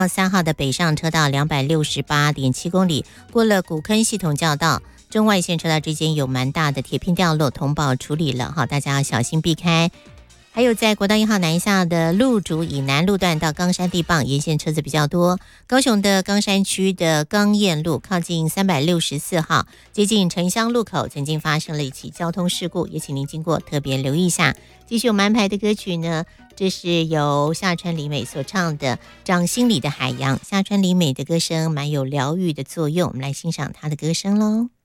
3号的北上车道268.7公里，过了古坑系统交道，中外线车道之间有蛮大的铁片掉落，通报处理了哈，大家要小心避开。还有在国道1号南下的路竹以南路段到冈山地磅沿线车子比较多，高雄的冈山区的冈燕路靠近364号接近城乡路口曾经发生了一起交通事故，也请您经过特别留意一下。继续有蛮排的歌曲呢，这是由夏川里美所唱的《掌心里的海洋》。夏川里美的歌声蛮有疗愈的作用，我们来欣赏她的歌声喽。